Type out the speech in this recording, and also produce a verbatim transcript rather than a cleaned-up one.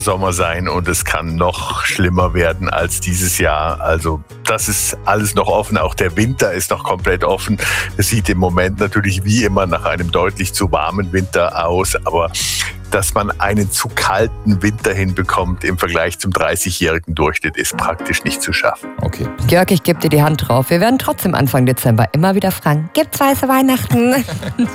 Sommer sein und es kann noch schlimmer werden als dieses Jahr. Also das ist alles noch offen. Auch der Winter ist noch komplett offen. Es sieht im Moment natürlich wie immer nach einem deutlich zu warmen Winter aus, aber dass man einen zu kalten Winter hinbekommt im Vergleich zum dreißigjährigen Durchschnitt, ist praktisch nicht zu schaffen. Okay. Jörg, ich gebe dir die Hand drauf. Wir werden trotzdem Anfang Dezember immer wieder fragen, gibt's weiße Weihnachten?